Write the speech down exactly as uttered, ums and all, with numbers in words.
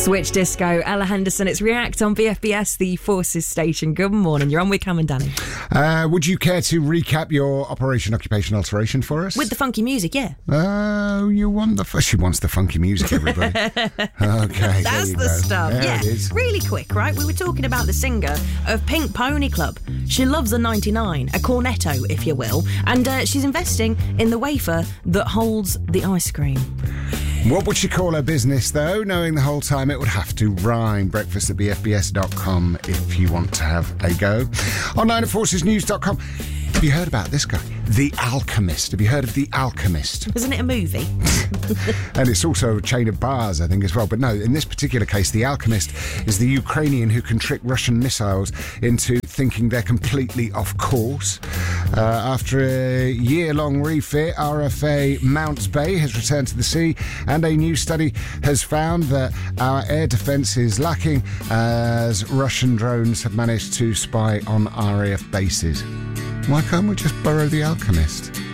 Switch Disco, Ella Henderson. It's React on B F B S, the Forces station. Good morning. You're on with Cam and Danny. Uh, would you care to recap your Operation Occupation Alteration for us? With the funky music, yeah. Oh, you want the... F- she wants the funky music, everybody. Okay. That's the go. stuff. There yeah. it is. Really quick, right? We were talking about the singer of Pink Pony Club. She loves a ninety-nine, a cornetto, if you will. And uh, she's investing in the wafer that holds the ice cream. What would she call her business, though? Knowing the whole time it would have to rhyme. Breakfast at b f b s dot com if you want to have a go. Online at forces news dot com. Have you heard about this guy? The Alchemist. Have you heard of The Alchemist? Isn't it a movie? And it's also a chain of bars, I think, as well. But no, in this particular case, The Alchemist is the Ukrainian who can trick Russian missiles into thinking they're completely off course. Uh, after a year-long refit, R F A Mounts Bay has returned to the sea, and a new study has found that our air defence is lacking as Russian drones have managed to spy on R A F bases. Why can't we just borrow The Alchemist?